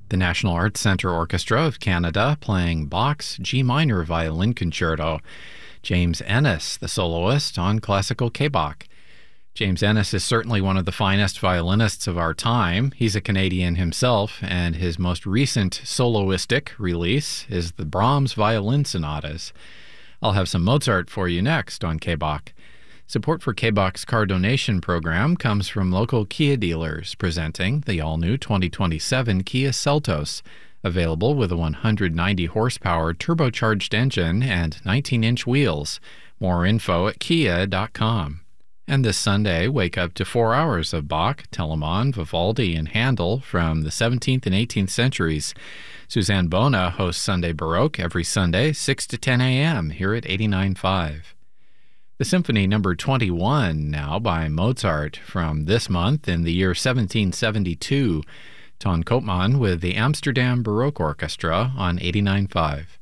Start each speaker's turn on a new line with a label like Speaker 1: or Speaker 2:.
Speaker 1: The National Arts Centre Orchestra of Canada playing Bach's G minor violin concerto. James Ennis, the soloist on classical K-Bach. James Ennis is certainly one of the finest violinists of our time. He's a Canadian himself, and his most recent soloistic release is the Brahms Violin Sonatas. I'll have some Mozart for you next on K-Bach. Support for K-Bach's car donation program comes from local Kia dealers presenting the all-new 2027 Kia Seltos, available with a 190-horsepower turbocharged engine and 19-inch wheels. More info at kia.com. And this Sunday, wake up to 4 hours of Bach, Telemann, Vivaldi, and Handel from the 17th and 18th centuries. Suzanne Bona hosts Sunday Baroque every Sunday, 6 to 10 a.m. here at 89.5. The Symphony No. 21 now by Mozart from this month in the year 1772. Ton Koopman with the Amsterdam Baroque Orchestra on 89.5.